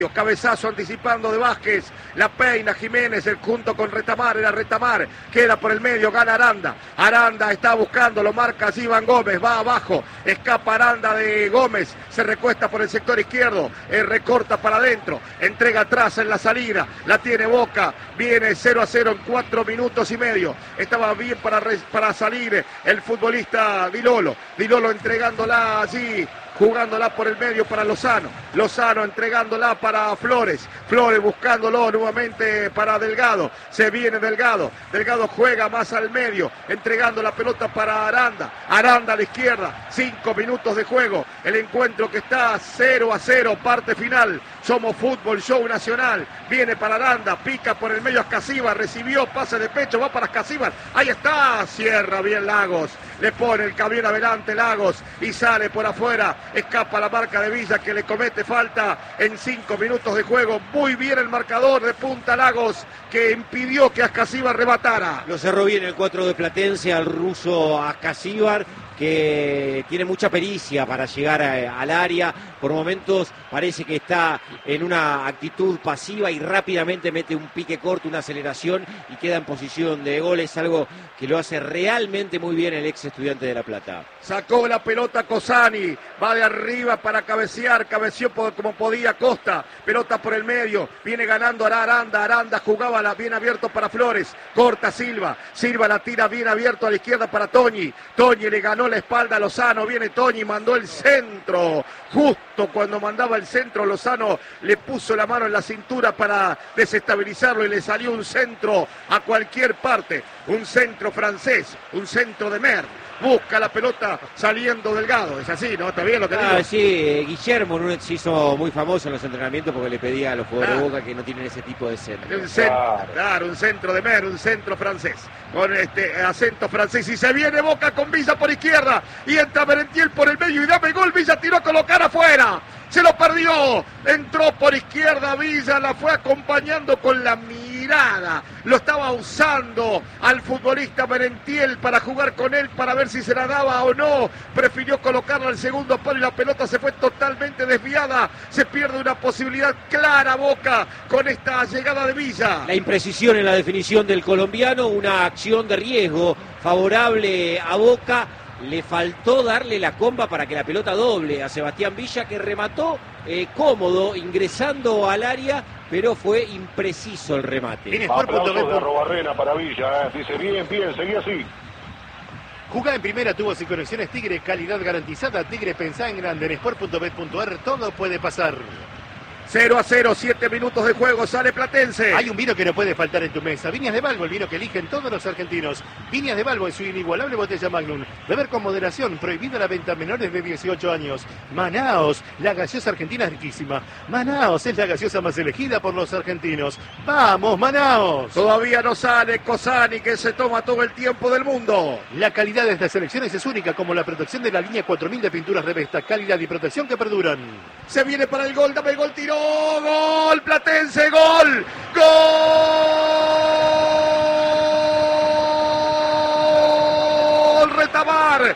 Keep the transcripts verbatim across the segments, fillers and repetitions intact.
Cabezazo anticipando de Vázquez, la peina Jiménez, el junto con Retamar, era Retamar, queda por el medio, gana Aranda, Aranda está buscando, lo marca Iván Gómez, va abajo, escapa Aranda de Gómez, se recuesta por el sector izquierdo, eh, recorta para adentro, entrega atrás en la salida, la tiene Boca, viene cero a cero en cuatro minutos y medio, estaba bien para, para salir el futbolista Dilolo, Dilolo entregándola allí, jugándola por el medio para Lozano, Lozano entregándola para Flores, Flores buscándolo nuevamente para Delgado, se viene Delgado, Delgado juega más al medio, entregando la pelota para Aranda, Aranda a la izquierda, cinco minutos de juego, el encuentro que está cero a cero, parte final, somos Fútbol Show Nacional, viene para Aranda, pica por el medio a Ascasíbar, recibió, pase de pecho, va para Ascasíbar, ahí está, cierra bien Lagos, le pone el camión adelante Lagos y sale por afuera, escapa la marca de Villa que le comete falta en cinco minutos de juego, muy bien el marcador de Punta Lagos que impidió que Ascasíbar rematara. Lo cerró bien el cuatro de Platense al ruso Ascasíbar, que tiene mucha pericia para llegar a, al área, por momentos parece que está en una actitud pasiva y rápidamente mete un pique corto, una aceleración y queda en posición de gol, es algo que lo hace realmente muy bien el ex Estudiante de La Plata. Sacó la pelota Cosani, va de arriba para cabecear, cabeció como podía Costa, pelota por el medio, viene ganando Aranda, Aranda jugaba la, bien abierto para Flores, corta Silva, Silva la tira bien abierto a la izquierda para Toñi, Toñi le ganó la espalda a Lozano, viene Toñi, mandó el centro, justo cuando mandaba el centro Lozano le puso la mano en la cintura para desestabilizarlo y le salió un centro a cualquier parte, un centro francés, un centro de Mer. Busca la pelota saliendo Delgado, es así, ¿no? ¿Está bien lo que ah, digo? Sí, Guillermo Núñez se hizo muy famoso en los entrenamientos porque le pedía a los jugadores de Boca que no tienen ese tipo de centro. Un centro, claro. claro, un centro de Mer, un centro francés, con este acento francés, y se viene Boca con Villa por izquierda, y entra Merentiel por el medio, y dame gol, Villa tiró a colocar afuera, se lo perdió, entró por izquierda Villa, la fue acompañando con la mirada, lo estaba usando al futbolista Merentiel para jugar con él, para ver si se la daba o no, prefirió colocarla al segundo palo y la pelota se fue totalmente desviada, se pierde una posibilidad clara Boca con esta llegada de Villa. La imprecisión en la definición del colombiano, una acción de riesgo favorable a Boca, le faltó darle la comba para que la pelota doble a Sebastián Villa, que remató eh, cómodo, ingresando al área, pero fue impreciso el remate. Aplausos de Arrobarrena para Villa, eh. dice bien, bien, seguí así. Jugá en primera, tubos y conexiones Tigre, calidad garantizada. Tigre, pensá en grande. En sport punto bet punto ar todo puede pasar. cero a cero, siete minutos de juego, sale Platense. Hay un vino que no puede faltar en tu mesa. Viñas de Balbo, el vino que eligen todos los argentinos. Viñas de Balbo en su inigualable botella Magnum. Beber con moderación, prohibida la venta a menores de dieciocho años. Manaos, la gaseosa argentina es riquísima. Manaos es la gaseosa más elegida por los argentinos. ¡Vamos, Manaos! Todavía no sale Cosani, que se toma todo el tiempo del mundo. La calidad de estas selecciones es única, como la protección de la línea cuatro mil de pinturas Revesta. Calidad y protección que perduran. Se viene para el gol, dame el gol, tiró. Gol, Platense, gol, gol, Retamar,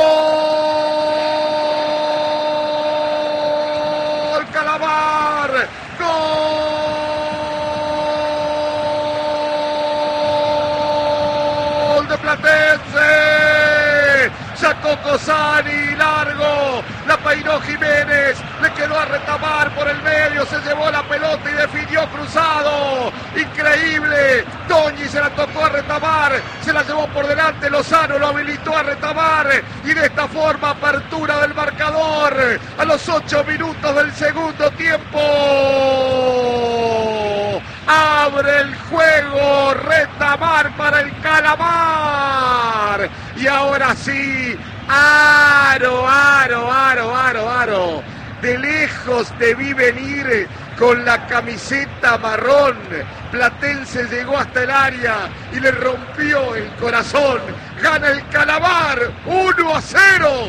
gol, Calamar, gol de Platense, sacó Cosani, largo, la peinó Jiménez, le quedó a Retamar por el medio, se llevó la pelota y definió cruzado, increíble, Toñi se la tocó a Retamar, se la llevó por delante, Lozano lo habilitó a Retamar, y de esta forma apertura del marcador, a los ocho minutos del segundo tiempo, abre el juego Retamar para el Calamar, y ahora sí, aro, aro, aro, aro, aro, de lejos te vi venir con la camiseta marrón, Platense llegó hasta el área y le rompió el corazón, gana el Calamar, uno a cero.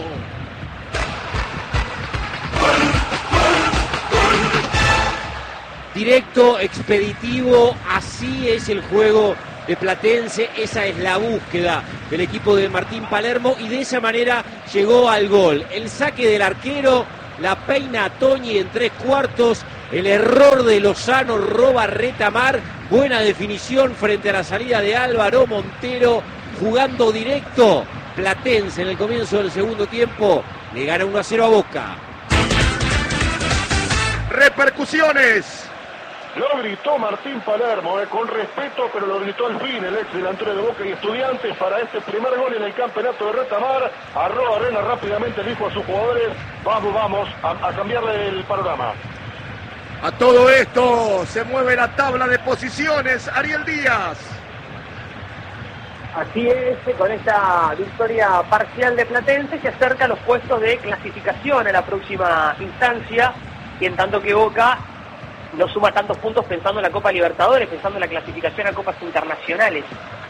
Directo, expeditivo, así es el juego de Platense, esa es la búsqueda del equipo de Martín Palermo y de esa manera llegó al gol. El saque del arquero, la peina Toñi en tres cuartos, El error de Lozano, roba Retamar. Buena definición frente a la salida de Álvaro Montero. Jugando directo. Platense en el comienzo del segundo tiempo le gana uno a cero a Boca. Repercusiones. Lo gritó Martín Palermo, eh, con respeto, pero lo gritó al fin el ex delantero de Boca y Estudiantes para este primer gol en el campeonato de Retamar. Arroba Arena rápidamente dijo a sus jugadores, vamos, vamos a, a cambiarle el panorama. A todo esto se mueve la tabla de posiciones. Ariel Díaz. Así es, con esta victoria parcial de Platense se acerca a los puestos de clasificación a la próxima instancia, y en tanto que Boca no suma tantos puntos pensando en la Copa Libertadores, pensando en la clasificación a Copas Internacionales.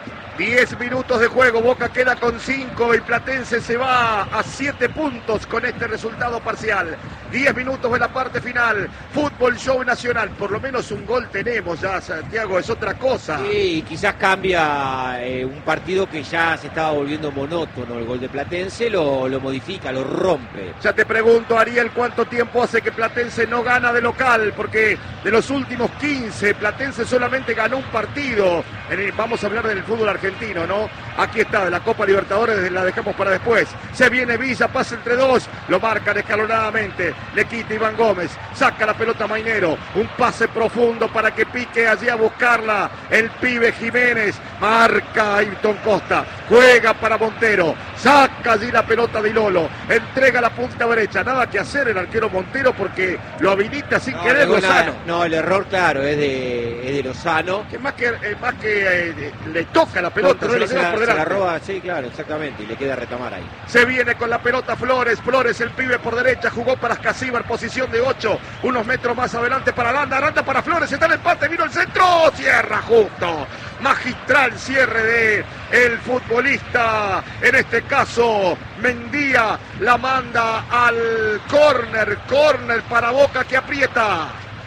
diez minutos de juego, Boca queda con cinco y Platense se va a siete puntos con este resultado parcial. diez minutos de la parte final, fútbol show nacional, por lo menos un gol tenemos ya, Santiago, es otra cosa. Sí, quizás cambia eh, un partido que ya se estaba volviendo monótono, el gol de Platense lo, lo modifica, lo rompe. Ya te pregunto, Ariel, ¿cuánto tiempo hace que Platense no gana de local? Porque de los últimos quince, Platense solamente ganó un partido. En el, vamos a hablar del fútbol argentino, ¿no? Aquí está, de la Copa Libertadores, la dejamos para después. Se viene Villa, pasa entre dos, lo marcan escalonadamente. Le quita Iván Gómez, saca la pelota Mainero, un pase profundo para que pique allí a buscarla el pibe Jiménez, marca Ayrton Costa, juega para Montero, saca allí la pelota de Ilolo, entrega la punta derecha, nada que hacer el arquero Montero porque lo habilita sin no, querer buena, Lozano. No, el error claro es de, es de Lozano. Que más que, eh, más que eh, le toca la pelota, no, se, se, la, por se la delante. roba, sí, claro, exactamente, y le queda Retamar ahí. Se viene con la pelota Flores, Flores el pibe por derecha, jugó para Casíbar, posición de ocho, unos metros más adelante para Aranda, Aranda para Flores, está el empate, vino el centro, cierra justo, magistral cierre de el futbolista, en este caso Mendía, la manda al córner, córner para Boca que aprieta.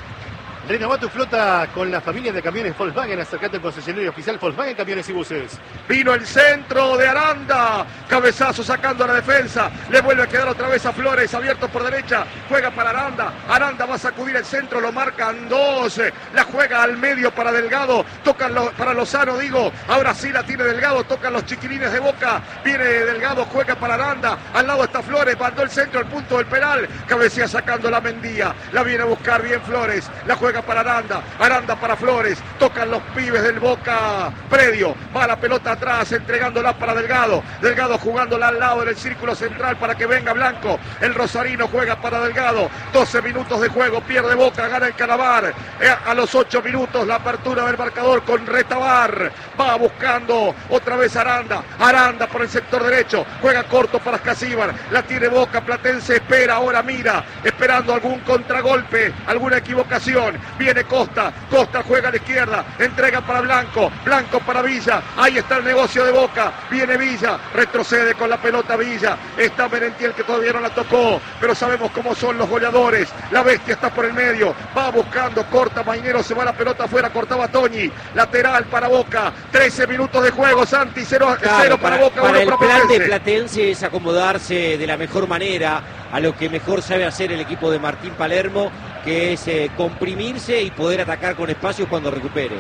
Renová tu flota con la familia de camiones Volkswagen. Acercate al concesionario oficial Volkswagen Camiones y Buses. Vino el centro de Aranda. Cabezazo sacando a la defensa. Le vuelve a quedar otra vez a Flores. Abierto por derecha. Juega para Aranda. Aranda va a sacudir el centro. Lo marcan dos. La juega al medio para Delgado. Tocan lo, para Lozano, digo. Ahora sí la tiene Delgado. Tocan los chiquilines de Boca. Viene Delgado. Juega para Aranda. Al lado está Flores. Mandó el centro al punto del penal. Cabecea sacando la Mendía. La viene a buscar bien Flores. La juega para Aranda, Aranda para Flores, tocan los pibes del Boca predio, va la pelota atrás, entregándola para Delgado, Delgado jugándola al lado del círculo central para que venga Blanco, el rosarino juega para Delgado, doce minutos de juego, pierde Boca, gana el Calamar, eh, a los ocho minutos la apertura del marcador con Retamar, va buscando otra vez Aranda, Aranda por el sector derecho, juega corto para Casíbar, la tiene Boca, Platense espera, ahora mira, esperando algún contragolpe, alguna equivocación, viene Costa, Costa juega a la izquierda, entrega para Blanco, Blanco para Villa, ahí está el negocio de Boca, viene Villa, retrocede con la pelota Villa, está Merentiel que todavía no la tocó, pero sabemos cómo son los goleadores, la bestia está por el medio, va buscando, corta Mainero, se va la pelota afuera, cortaba Toñi, lateral para Boca, trece minutos de juego, Santi, cero, claro, cero para, para Boca, para el para plan Platense. de Platense es acomodarse de la mejor manera a lo que mejor sabe hacer el equipo de Martín Palermo, que es eh, comprimirse y poder atacar con espacios cuando recupere.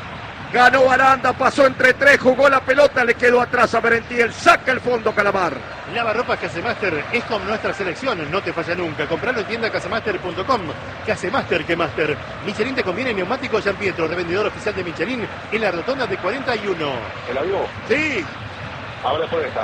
Ganó Aranda, pasó entre tres, jugó la pelota, le quedó atrás a Merentiel, saca el fondo Calamar. Lavarropas Casemaster es como nuestra selección, no te falla nunca. Compralo en tienda casemaster punto com. Casemaster, que Master. Michelin te conviene neumático Gian Pietro, revendedor oficial de Michelin en la rotonda de cuarenta y uno. ¿El avión? Sí. Ahora por esta.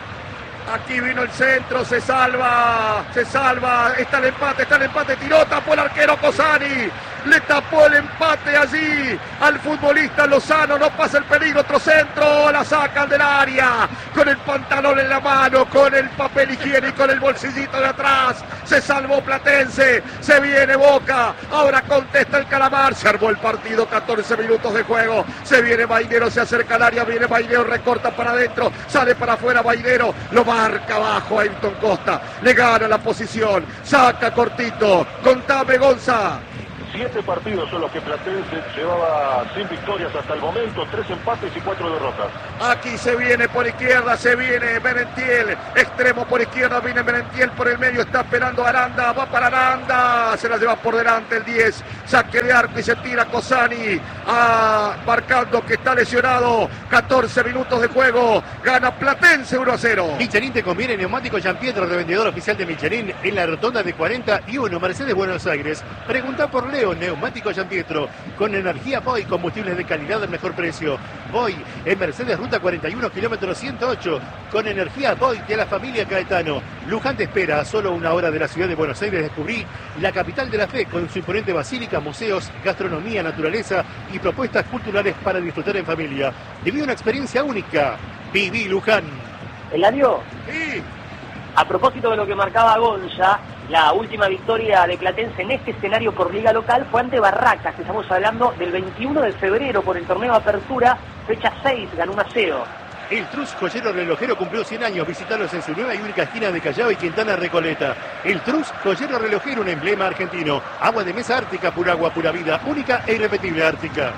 Aquí vino el centro, se salva, se salva, está el empate, está el empate, tiró, tapó el arquero Cosani, le tapó el empate allí al futbolista Lozano, no pasa el peligro, otro centro, la sacan del área, con el pantalón en la mano, con el papel higiénico en el bolsillito de atrás, se salvó Platense, se viene Boca, ahora contesta el Calamar, se armó el partido, catorce minutos de juego, se viene Mainero, se acerca al área, viene Mainero, recorta para adentro, sale para afuera Mainero, lo marca abajo a Ayrton Costa, le gana la posición, saca cortito, contame Gonza. Siete partidos son los que Platense llevaba sin victorias hasta el momento, tres empates y cuatro derrotas. Aquí se viene por izquierda, se viene Merentiel, extremo por izquierda, viene Merentiel por el medio, está esperando Aranda, va para Aranda, se la lleva por delante el diez, saque de arco y se tira Cosani, ah, marcando que está lesionado, catorce minutos de juego, gana Platense uno a cero. Michelin te conviene, neumático Gianpietro, revendedor oficial de Michelin en la rotonda de cuarenta y uno, Mercedes, Buenos Aires. Pregunta por Leo, neumático Gianpietro, con energía Boy, combustibles de calidad al mejor precio. Boy, en Mercedes, ruta cuarenta y uno, kilómetro ciento ocho, con energía Boy de la familia Caetano. Luján te espera, a solo una hora de la ciudad de Buenos Aires. Descubrí la capital de la fe, con su imponente basílica, museos, gastronomía, naturaleza y propuestas culturales para disfrutar en familia. Viví una experiencia única. Viví Luján. Eladio, Sí. a propósito de lo que marcaba Gonza, la última victoria de Platense en este escenario por liga local fue ante Barracas. Estamos hablando del veintiuno de febrero por el torneo Apertura, fecha seis, ganó uno a cero. El Trus Joyero Relojero cumplió cien años. Visitarlos en su nueva y única esquina de Callao y Quintana Recoleta. El Trus Joyero Relojero, un emblema argentino. Agua de mesa Ártica, pura agua, pura vida. Única e irrepetible Ártica.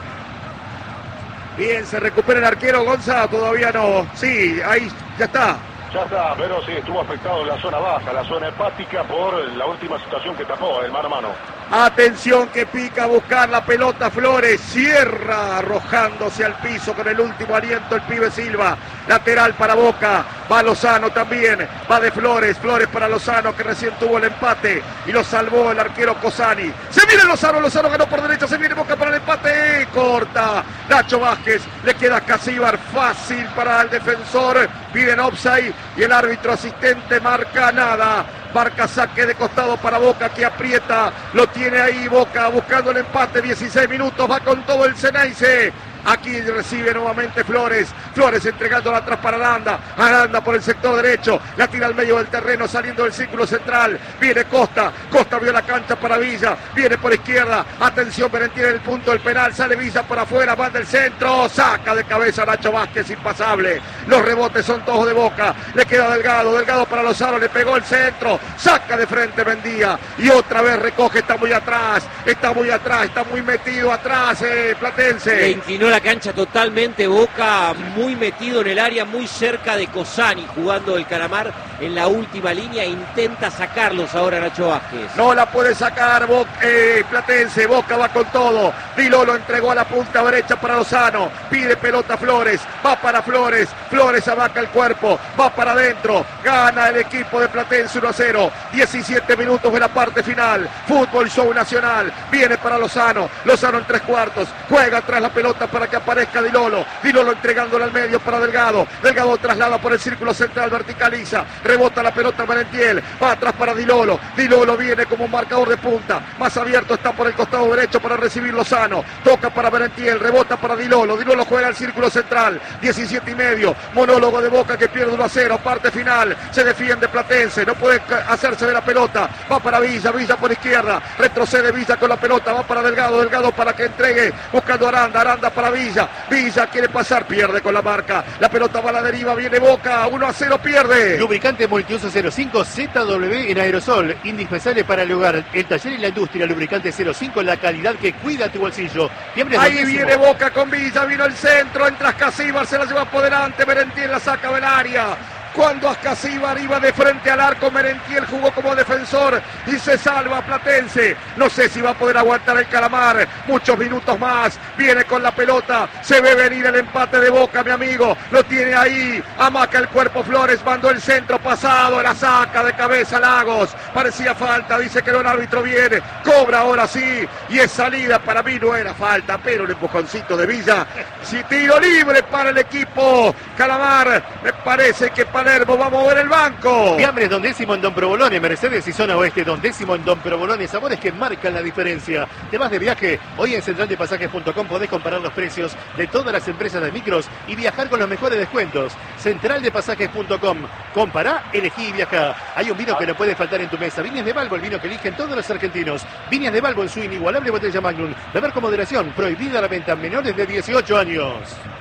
Bien, se recupera el arquero Gonza, todavía no. Sí, ahí ya está. Ya está, pero sí, estuvo afectado en la zona baja, la zona hepática, por la última situación que tapó, el mano a mano. Atención que pica a buscar la pelota Flores, cierra arrojándose al piso con el último aliento el pibe Silva, lateral para Boca, va Lozano también, va de Flores, Flores para Lozano que recién tuvo el empate y lo salvó el arquero Cosani. Se viene Lozano, Lozano ganó por derecha, se viene Boca para el empate, corta Nacho Vázquez, le queda Casíbar, fácil para el defensor, piden offside y el árbitro asistente marca nada. Marca saque de costado para Boca que aprieta, lo tiene ahí Boca buscando el empate, dieciséis minutos, va con todo el Ceneice. Aquí recibe nuevamente Flores, Flores entregándola atrás para Aranda, Aranda por el sector derecho, la tira al medio del terreno saliendo del círculo central, viene Costa, Costa vio la cancha para Villa, viene por izquierda, atención Merentiel en el punto del penal, sale Villa por afuera, va del centro, saca de cabeza Nacho Vázquez, impasable, los rebotes son todos de Boca, le queda Delgado, Delgado para Lozano, le pegó el centro, saca de frente Mendía y otra vez recoge, está muy atrás, está muy atrás, está muy metido atrás eh, Platense. Le inclinó la cancha totalmente, Boca muy metido en el área, muy cerca de Cosani, jugando el Calamar en la última línea, intenta sacarlos ahora Nacho Vázquez. No la puede sacar Boca, eh, Platense, Boca va con todo, Dilo lo entregó a la punta derecha para Lozano, pide pelota Flores, va para Flores, Flores abaca el cuerpo, va para adentro, gana el equipo de Platense uno a cero, diecisiete minutos de la parte final, fútbol show nacional, viene para Lozano, Lozano en tres cuartos, juega atrás la pelota para que aparezca Dilolo, Dilolo entregándole al medio para Delgado, Delgado traslada por el círculo central, verticaliza, rebota la pelota Merentiel, va atrás para Dilolo, Dilolo viene como un marcador de punta, más abierto está por el costado derecho para recibir Lozano, toca para Merentiel, rebota para Dilolo, Dilolo juega al círculo central, diecisiete y medio, monólogo de Boca que pierde uno a cero, parte final, se defiende Platense, no puede hacerse de la pelota, va para Villa, Villa por izquierda, retrocede Villa con la pelota, va para Delgado, Delgado para que entregue, buscando a Aranda, Aranda para Villa, Villa quiere pasar, pierde con la marca, la pelota va a la deriva, viene Boca, uno a cero pierde. Lubricante multiuso cero cinco Z W en aerosol, indispensable para el hogar, el taller y la industria. Lubricante cero cinco, la calidad que cuida tu bolsillo. Fiambre Ahí Santísimo. viene Boca con Villa, vino el centro, entra Ascasíbar, se la lleva por delante, Merentiel la saca del área. Cuando Ascasíbar iba de frente al arco, Merentiel jugó como defensor y se salva Platense. No sé si va a poder aguantar el Calamar. Muchos minutos más. Viene con la pelota. Se ve venir el empate de Boca, mi amigo. Lo tiene ahí. Amaca el cuerpo Flores. Mandó el centro pasado. La saca de cabeza Lagos. Parecía falta. Dice que no, el árbitro viene. Cobra ahora sí. Y es salida. Para mí no era falta, pero el empujoncito de Villa. Si tiro libre para el equipo Calamar. Me parece que para Palermo va a mover el banco. Fiambres Don Décimo en Don Provolone, Mercedes y zona oeste. Don Décimo en Don Provolone, sabores que marcan la diferencia. Te vas de viaje, hoy en central de pasajes punto com podés comparar los precios de todas las empresas de micros y viajar con los mejores descuentos. central de pasajes punto com, compará, elegí y viajá. Hay un vino que no puede faltar en tu mesa. Viñas de Balbo, el vino que eligen todos los argentinos. Viñas de Balbo en su inigualable botella Magnum. Beber con moderación, prohibida la venta a menores de dieciocho años.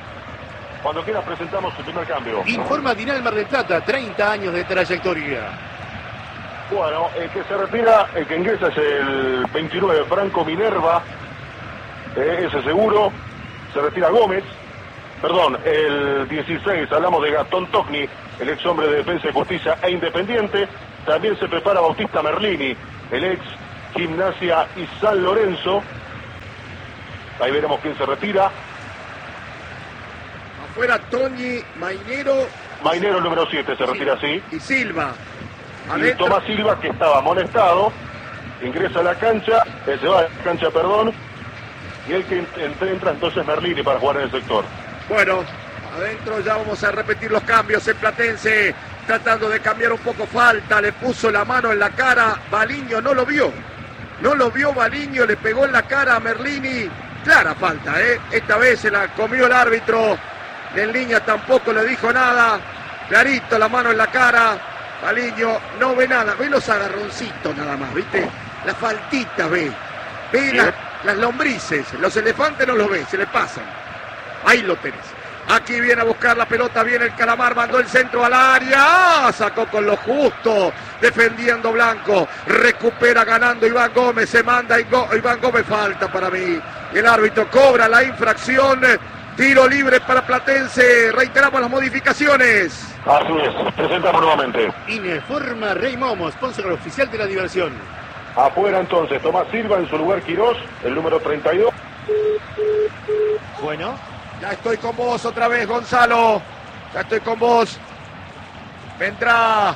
Cuando quieras presentamos el primer cambio. Informa Dinal Mar del Plata, treinta años de trayectoria. Bueno, el que se retira, el que ingresa es el veintinueve, Franco Minerva, eh, ese seguro. Se retira Gómez, perdón, el dieciséis, hablamos de Gastón Tocni, el ex hombre de Defensa y Justicia e Independiente. También se prepara Bautista Merlini, el ex Gimnasia y San Lorenzo. Ahí veremos quién se retira. Afuera Toñi, Mainero. Mainero el número siete se retira así. Y Silva. Y Adentro. Tomás Silva, que estaba amonestado, ingresa a la cancha, eh, se va a la cancha, perdón, y el que entra, entra entonces Merlini para jugar en el sector. Bueno, adentro ya vamos a repetir los cambios en Platense, tratando de cambiar un poco. Falta, le puso la mano en la cara, Baliño no lo vio, no lo vio Baliño, le pegó en la cara a Merlini, clara falta, ¿eh? Esta vez se la comió el árbitro, el niño tampoco le dijo nada, clarito la mano en la cara, Baliño no ve nada, ve los agarroncitos nada más, ¿viste? La faltita ve, ve las, las lombrices, los elefantes no los ve, se le pasan. Ahí lo tenés. Aquí viene a buscar la pelota, viene el Calamar, mandó el centro al área, ¡ah! Sacó con lo justo, defendiendo Blanco, recupera ganando Iván Gómez, se manda Iván Gómez, falta para mí. El árbitro cobra la infracción, tiro libre para Platense, reiteramos las modificaciones. Así es, presentamos nuevamente. Ineforma Rey Momo, sponsor oficial de la diversión. Afuera entonces, Tomás Silva, en su lugar Quirós, el número treinta y dos. Bueno. Ya estoy con vos otra vez, Gonzalo. Ya estoy con vos. Vendrá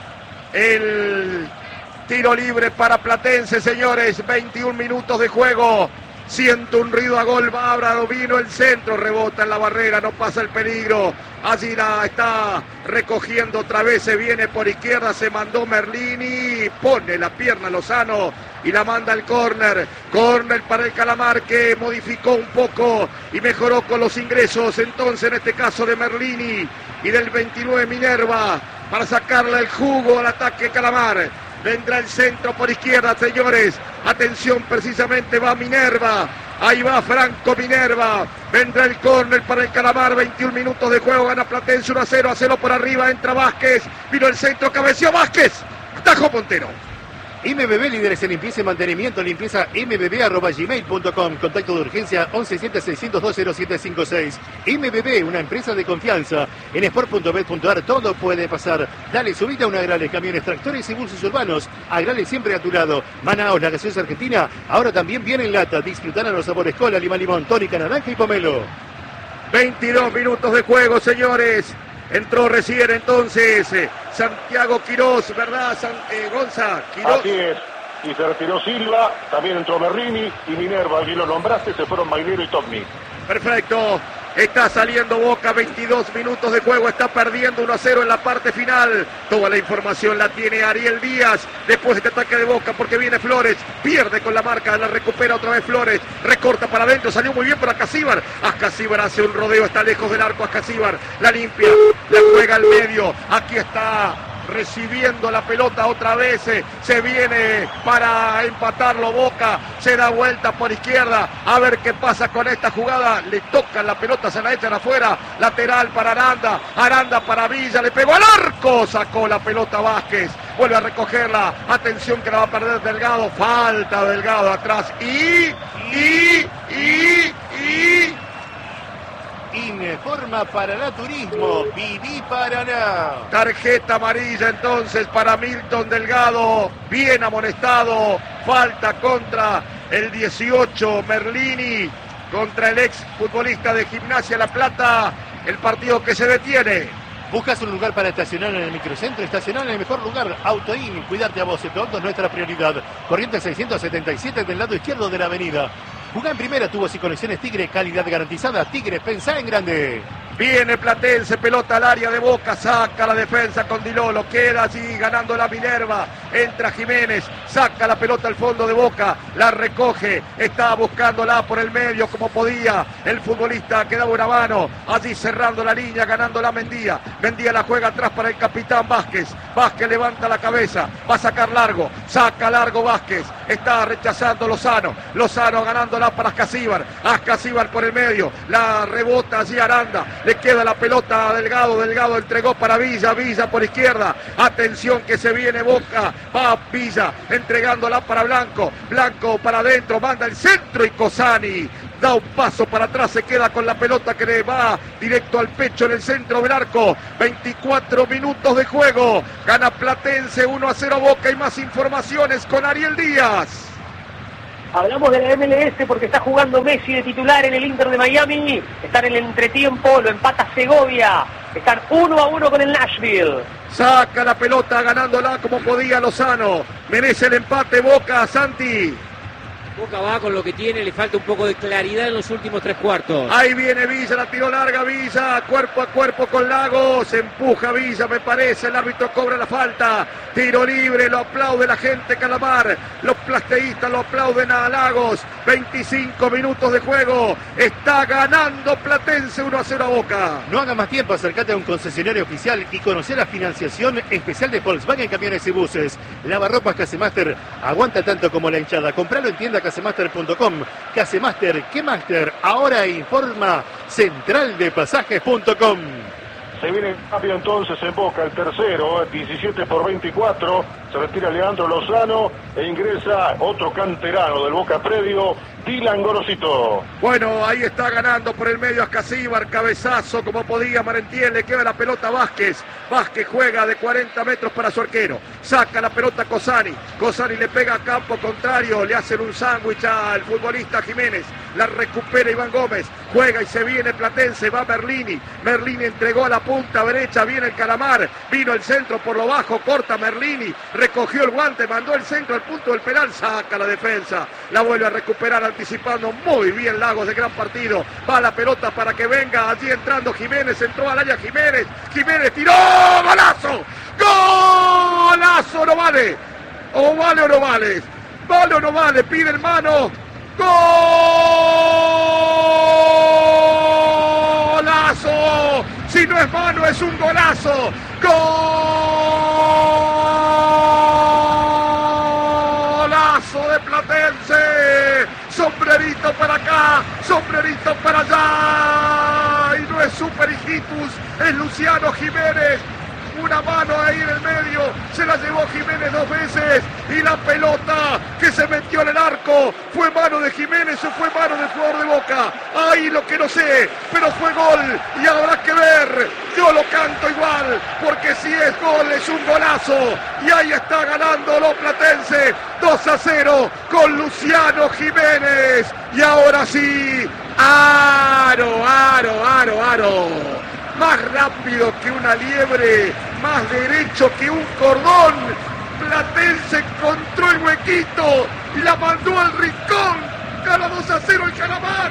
el tiro libre para Platense, señores. veintiún minutos de juego. Siento un ruido a gol, Bábraro, vino el centro, rebota en la barrera, no pasa el peligro. Allí la está recogiendo otra vez, se viene por izquierda, se mandó Merlini, pone la pierna Lozano y la manda al córner. Córner para el Calamar, que modificó un poco y mejoró con los ingresos, entonces en este caso de Merlini y del veintinueve Minerva, para sacarle el jugo al ataque Calamar. Vendrá el centro por izquierda, señores. Atención, precisamente va Minerva. Ahí va Franco Minerva. Vendrá el córner para el Calamar. veintiún minutos de juego. Gana Platense uno a cero. A cero por arriba. Entra Vázquez. Vino el centro. Cabeció Vázquez. Tajo Montero. M B B, líderes en limpieza y mantenimiento, limpieza m b b arroba gmail punto com, contacto de urgencia once siete seiscientos dos cero siete cinco seis. M B B, una empresa de confianza. En sport punto bet punto ar todo puede pasar. Dale subida a un Agrales, camiones, tractores y buses urbanos. Agrales siempre a tu lado. Manaos, la gaseosa argentina, ahora también viene en lata. Disfrutarán los sabores cola, lima, limón, tónica, naranja y pomelo. veintidós minutos de juego, señores. Entró recién entonces eh, Santiago Quirós, ¿verdad, San, eh, Gonza? Quirós. Así es. Y se retiró Silva, también entró Merlini y Minerva, allí lo nombraste, se fueron Mainero y Tocni. Perfecto. Está saliendo Boca, veintidós minutos de juego, está perdiendo uno a cero en la parte final. Toda la información la tiene Ariel Díaz después de este ataque de Boca, porque viene Flores, pierde con la marca, la recupera otra vez Flores, recorta para adentro, salió muy bien para Ascasíbar. Ascasíbar hace un rodeo, está lejos del arco Ascasíbar, la limpia, la juega al medio, aquí está recibiendo la pelota otra vez, se viene para empatarlo Boca, se da vuelta por izquierda, a ver qué pasa con esta jugada, le tocan la pelota, se la echan afuera, lateral para Aranda, Aranda para Villa, le pegó al arco, sacó la pelota Vázquez, vuelve a recogerla, atención que la va a perder Delgado, falta Delgado atrás, y, y, y, y... Ineforma Paraná Turismo, Viví Paraná. Tarjeta amarilla entonces para Milton Delgado, bien amonestado, falta contra el dieciocho Merlini, contra el ex futbolista de Gimnasia La Plata, el partido que se detiene. ¿Buscas un lugar para estacionar en el microcentro? Estacionar en el mejor lugar, Autoin, cuidarte a vos, tu auto es nuestra prioridad. Corriente seiscientos setenta y siete del lado izquierdo de la avenida. Jugá en primera, tubos y conexiones Tigre, calidad garantizada. Tigre, pensá en grande. Viene Platense, pelota al área de Boca, saca la defensa con Dilolo, queda allí ganando la Minerva, entra Jiménez, saca la pelota al fondo de Boca, la recoge, está buscándola por el medio como podía, el futbolista que daba una mano, allí cerrando la línea, ganando la Mendía, Mendía la juega atrás para el capitán Vázquez, Vázquez levanta la cabeza, va a sacar largo, saca largo Vázquez, está rechazando Lozano, Lozano ganándola para Ascasíbar, Ascasíbar por el medio, la rebota allí Aranda, le queda la pelota a Delgado, Delgado entregó para Villa, Villa por izquierda, atención que se viene Boca, va Villa entregándola para Blanco, Blanco para adentro, manda el centro y Cosani da un paso para atrás, se queda con la pelota que le va directo al pecho en el centro del arco. veinticuatro minutos de juego, gana Platense uno a cero Boca. Y más informaciones con Ariel Díaz. Hablamos de la M L S porque está jugando Messi de titular en el Inter de Miami. Está en el entretiempo, lo empata Segovia. Están uno a uno con el Nashville. Saca la pelota ganándola como podía Lozano. Merece el empate Boca, Santi. Boca va con lo que tiene, le falta un poco de claridad en los últimos tres cuartos. Ahí viene Villa, la tiró larga Villa, cuerpo a cuerpo con Lagos, empuja Villa, me parece, el árbitro cobra la falta, tiro libre, lo aplaude la gente Calamar, los plateístas lo aplauden a Lagos, veinticinco minutos de juego, está ganando Platense uno a cero a Boca. No haga más tiempo, acércate a un concesionario oficial y conocer la financiación especial de Volkswagen Camiones y Buses. Lavarropas Casemaster, aguanta tanto como la hinchada, compralo en tienda casemaster punto com. Casemaster, ¿qué Master? Ahora informa central de pasajes punto com. Se viene el cambio entonces en Boca, el tercero, diecisiete por veinticuatro. Se retira Leandro Lozano e ingresa otro canterano del Boca Predio, Dylan Gorosito. Bueno, ahí está ganando por el medio Ascasíbar, cabezazo como podía Marentiel, le queda la pelota a Vázquez. Vázquez juega de cuarenta metros para su arquero. Saca la pelota a Cosani. Cosani le pega a campo contrario, le hacen un sándwich al futbolista Jiménez. La recupera Iván Gómez. Juega y se viene Platense, va Merlini. Merlini entregó a la punta derecha, viene el Calamar. Vino el centro por lo bajo, corta Merlini. Recogió el guante, mandó el centro al punto del penal, saca la defensa. La vuelve a recuperar anticipando muy bien Lagos, de gran partido. Va la pelota para que venga allí entrando Jiménez, entró al área Jiménez. Jiménez tiró, golazo. Golazo, no vale. O vale o no vale. Vale o no vale, pide el mano. ¡Golazo! Si no es mano, es un golazo. ¡Golazo de Platense! Sombrerito para acá, sombrerito para allá. Y no es Super Hijitus, es Luciano Jiménez. Una mano ahí en el medio, se la llevó Jiménez dos veces y la pelota que se metió en el arco, ¿fue mano de Jiménez o fue mano del jugador de Boca? Ahí lo que no sé, pero fue gol y habrá que ver, yo lo canto igual, porque si es gol es un golazo y ahí está ganando los Platense dos a cero con Luciano Jiménez y ahora sí, aro, aro, aro, aro. Más rápido que una liebre, más derecho que un cordón. Platense encontró el huequito y la mandó al rincón. Gana dos a cero el Calamar.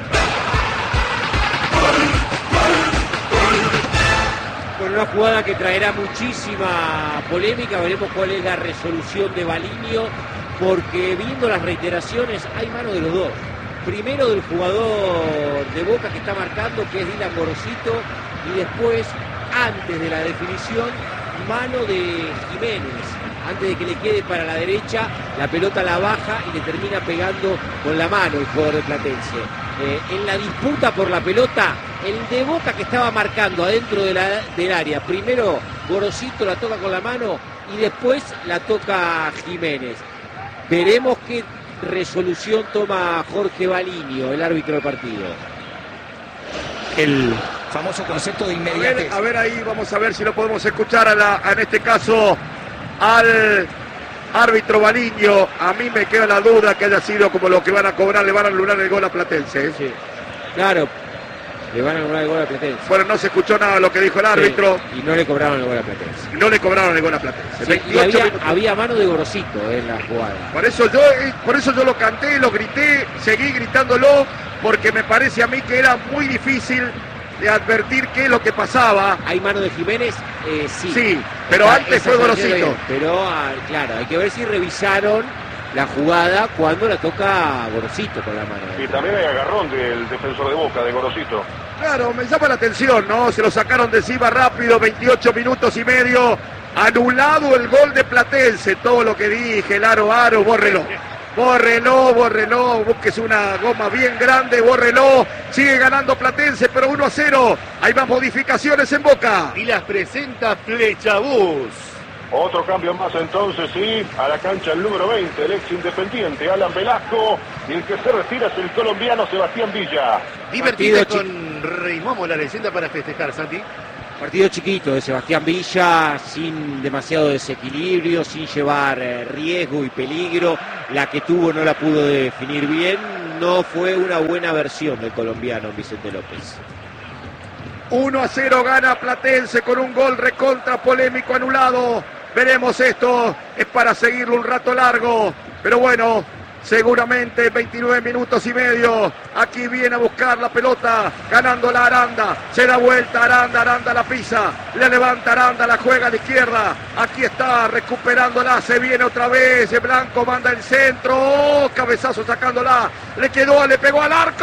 Con una jugada que traerá muchísima polémica, veremos cuál es la resolución de Baliño, porque viendo las reiteraciones hay mano de los dos. Primero del jugador de Boca que está marcando, que es Dylan Gorosito, y después, antes de la definición, mano de Jiménez. Antes de que le quede para la derecha, la pelota la baja y le termina pegando con la mano el jugador de Platense. Eh, en la disputa por la pelota, el de Boca que estaba marcando adentro de la, del área, primero Gorosito la toca con la mano y después la toca Jiménez. Veremos qué resolución toma Jorge Baliño, el árbitro del partido. El famoso concepto de inmediatez. A ver, a ver ahí, vamos a ver si lo podemos escuchar a la, en este caso al árbitro Baliño. A mí me queda la duda que haya sido como lo que van a cobrar, le van a anular el gol a Platense, ¿eh? Sí, claro, le van a anular el gol a Platense. Bueno, no se escuchó nada de lo que dijo el árbitro. Sí, y no le cobraron el gol a Platense. No le cobraron el gol a Platense. Sí, y había, había mano de Gorosito en la jugada. Por eso yo, por eso yo lo canté, lo grité, seguí gritándolo, porque me parece a mí que era muy difícil de advertir qué es lo que pasaba. ¿Hay mano de Jiménez? Eh, sí. Sí, pero Esa, antes fue Gorosito. Pero, ah, claro, hay que ver si revisaron la jugada cuando la toca Gorosito con la mano. Y también hay agarrón del defensor de Boca, de Gorosito. Claro, me llama la atención, ¿no? Se lo sacaron de encima rápido, veintiocho minutos y medio. Anulado el gol de Platense, todo lo que dije, el aro, aro, bórrelo. Bórrelo, bórrelo, búsquese una goma bien grande, bórrelo. Sigue ganando Platense, pero uno a cero. Hay más modificaciones en Boca. Y las presenta Flechabús. Otro cambio más entonces, sí, a la cancha el número veinte, el ex Independiente, Alan Velasco, y el que se retira es el colombiano Sebastián Villa. Divertida con Reimomo, la leyenda, para festejar, Santi. Partido chiquito de Sebastián Villa, sin demasiado desequilibrio, sin llevar eh, riesgo y peligro. La que tuvo no la pudo definir bien, no fue una buena versión del colombiano Vicente López. uno a cero gana Platense con un gol recontra polémico anulado. Veremos esto, es para seguirlo un rato largo, pero bueno, seguramente veintinueve minutos y medio. Aquí viene a buscar la pelota, ganando la Aranda, se da vuelta Aranda, Aranda la pisa, le levanta Aranda, la juega a la izquierda, aquí está recuperándola, se viene otra vez, Blanco manda el centro, oh, cabezazo sacándola, le quedó, le pegó al arco.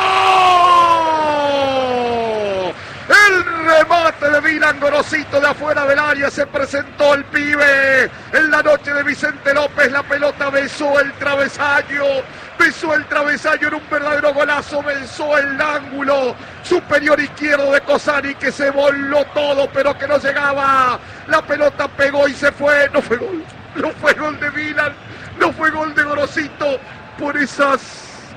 El remate de Milan Gorosito de afuera del área, se presentó el pibe. En la noche de Vicente López la pelota besó el travesaño, besó el travesaño en un verdadero golazo, besó el ángulo superior izquierdo de Cosani, que se voló todo pero que no llegaba. La pelota pegó y se fue, no fue gol, no fue gol de Milan, no fue gol de Gorosito por esas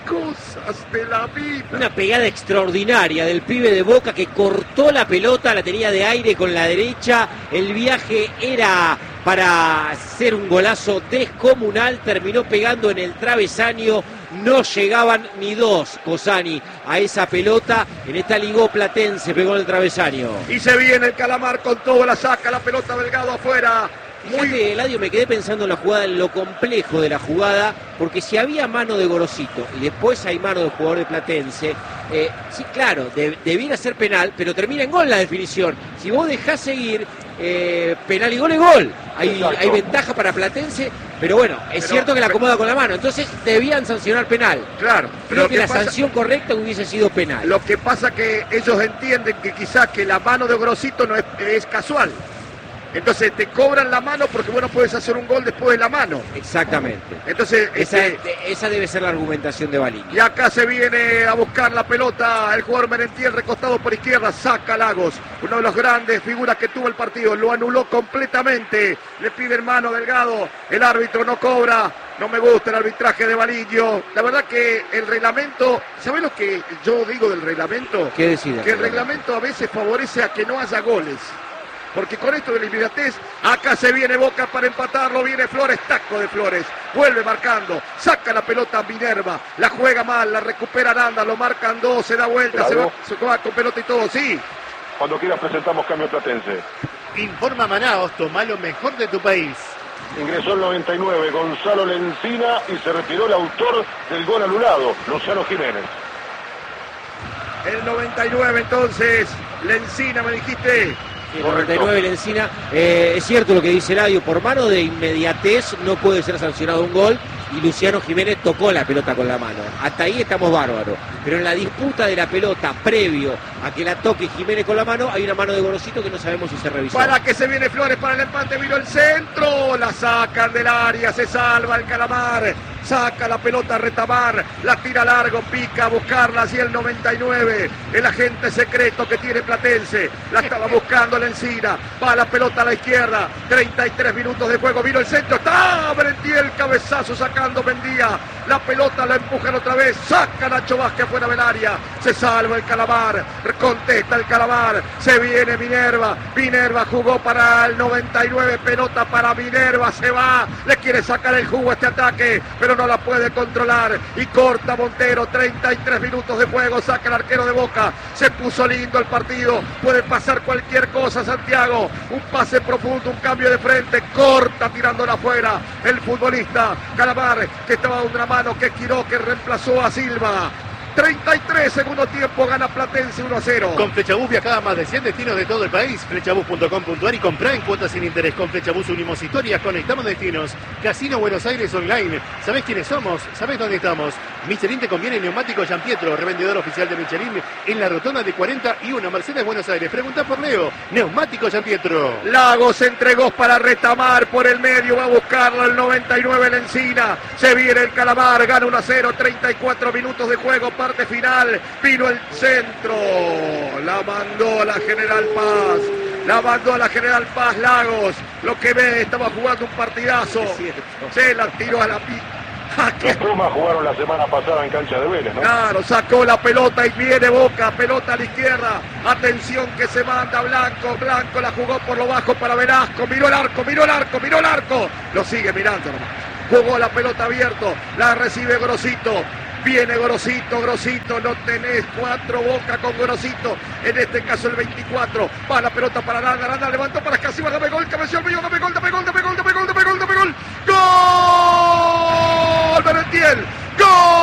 cosas de la vida. Una pegada extraordinaria del pibe de Boca que cortó la pelota, la tenía de aire con la derecha, el viaje era para hacer un golazo descomunal, terminó pegando en el travesaño, no llegaban ni dos Cosani a esa pelota, en esta ligó Platense, pegó en el travesaño. Y se viene el Calamar con todo, la saca la pelota Delgado afuera. Muy bien, Eladio, me quedé pensando en la jugada, en lo complejo de la jugada, porque si había mano de Gorosito y después hay mano del jugador de Platense, eh, sí, claro, de, debiera ser penal, pero termina en gol la definición. Si vos dejás seguir, eh, penal y gol es gol. Hay, hay ventaja para Platense, pero bueno, es pero, cierto que la acomoda con la mano, entonces debían sancionar penal. Claro, creo que, que la pasa, sanción correcta hubiese sido penal. Lo que pasa que ellos entienden que quizás que la mano de Gorosito no es, es casual. Entonces te cobran la mano porque vos no puedes hacer un gol después de la mano. Exactamente. Entonces esa, este, esa debe ser la argumentación de Balini. Y acá se viene a buscar la pelota el jugador Merentiel, recostado por izquierda, saca Lagos, uno de los grandes figuras que tuvo el partido, lo anuló completamente, le pide hermano Delgado, el árbitro no cobra. No me gusta el arbitraje de Balillo. La verdad que el reglamento, ¿sabés lo que yo digo del reglamento? ¿Qué decide? Que el reglamento a veces favorece a que no haya goles. Porque con esto de la inmediatez, acá se viene Boca para empatarlo, viene Flores, taco de Flores, vuelve marcando, saca la pelota a Minerva, la juega mal, la recupera Aranda, lo marcan dos, se da vuelta, se va, se va con pelota y todo, sí. Cuando quieras presentamos cambio Platense. Informa Manaos, toma lo mejor de tu país. Ingresó el noventa y nueve Gonzalo Lencina y se retiró el autor del gol anulado, Luciano Jiménez. El noventa y nueve entonces, Lencina me dijiste. El noventa y nueve Lencina, eh, es cierto lo que dice Eladio, por mano de inmediatez no puede ser sancionado un gol y Luciano Jiménez tocó la pelota con la mano. Hasta ahí estamos bárbaros, pero en la disputa de la pelota previo a que la toque Jiménez con la mano, hay una mano de Gorosito que no sabemos si se revisó. Para que se viene Flores para el empate, vino el centro, la sacan del área, se salva el Calamar, saca la pelota Retamar, la tira largo, pica a buscarla hacia el noventa y nueve, el agente secreto que tiene Platense, la estaba buscando la Encina, va la pelota a la izquierda, treinta y tres minutos de juego, vino el centro, está Merentiel, cabezazo sacando Mendía, la pelota la empujan otra vez, saca Nacho Vázquez fuera del área, se salva el Calamar, contesta el Calamar, se viene Minerva, Minerva jugó para el noventa y nueve, pelota para Minerva, se va, le quiere sacar el jugo a este ataque, pero no la puede controlar y corta Montero, treinta y tres minutos de juego, saca el arquero de Boca, se puso lindo el partido, puede pasar cualquier cosa Santiago, un pase profundo, un cambio de frente, corta tirándola afuera, el futbolista Calamar que estaba dando una mano, que giró, que reemplazó a Silva. treinta y tres segundo tiempo, gana Platense uno a cero. Con Flechabús viaja a más de cien destinos de todo el país. Flechabús punto com punto ar y comprá en cuotas sin interés. Con Flechabús unimos historias, conectamos destinos. Casino Buenos Aires Online. ¿Sabés quiénes somos? ¿Sabés dónde estamos? Michelin te conviene neumático Giampietro, revendedor oficial de Michelin en la rotonda de cuarenta y uno, Mercedes, Buenos Aires. Pregunta por Leo, neumático Giampietro. Lagos entregó para Retamar por el medio, va a buscarlo el noventa y nueve la Encina. Se viene el Calamar, gana uno a cero, treinta y cuatro minutos de juego, parte final. Vino el centro, la mandó a la General Paz. La mandó a la General Paz Lagos. Lo que ve, estaba jugando un partidazo. Se la tiró a la pista. Los Pumas jugaron la semana pasada en cancha de Vélez, ¿no? Claro, sacó la pelota y viene Boca, pelota a la izquierda. Atención que se manda Blanco. Blanco la jugó por lo bajo para Velasco. Miró el arco, miró el arco, miró el arco. Lo sigue mirando nomás. Jugó la pelota abierto. La recibe Grosito. Viene Grosito, Grosito, no tenés cuatro, Boca con Grosito, en este caso el veinticuatro, va la pelota para Aranda, Aranda levantó para Escasíbar, dame gol, cabeció el medio, dame gol, dame gol, dame gol, dame gol, dame gol, dame gol, dame gol, ¡gol! ¡Merentiel! ¡Gol!